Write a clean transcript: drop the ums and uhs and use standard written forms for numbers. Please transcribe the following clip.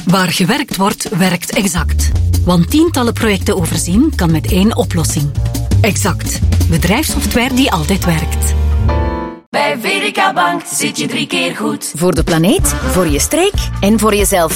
Waar gewerkt wordt, werkt Exact. Want tientallen projecten overzien kan met één oplossing. Exact. Bedrijfssoftware die altijd werkt. Bij VDK Bank zit je 3 keer goed. Voor de planeet, voor je streek en voor jezelf.